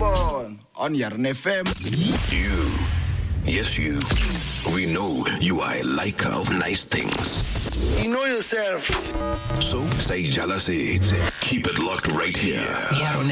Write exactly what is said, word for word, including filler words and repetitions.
Tabon on Yarn F M. You, yes you, we know you are a liker of nice things. You know yourself. So, say jealousy. Keep it locked right here.